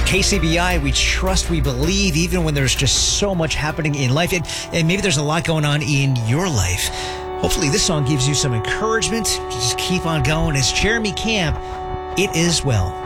KCBI, we trust, we believe, even when there's just so much happening in life. And maybe there's a lot going on in your life. Hopefully this song gives you some encouragement to just keep on going. As Jeremy Camp, It Is Well.